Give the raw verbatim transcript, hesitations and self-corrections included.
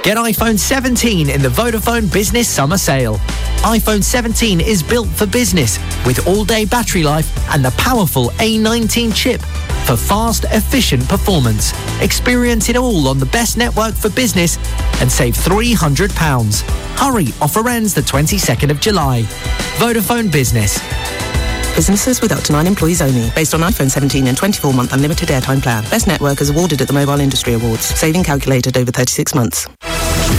Get iPhone seventeen in the Vodafone Business Summer Sale. iPhone seventeen is built for business with all-day battery life and the powerful A nineteen chip for fast, efficient performance. Experience it all on the best network for business and save three hundred pounds. Hurry, offer ends the twenty-second of July. Vodafone Business. Businesses with up to nine employees only. Based on iPhone seventeen and twenty-four month unlimited airtime plan. Best network is awarded at the Mobile Industry Awards. Saving calculated over thirty-six months.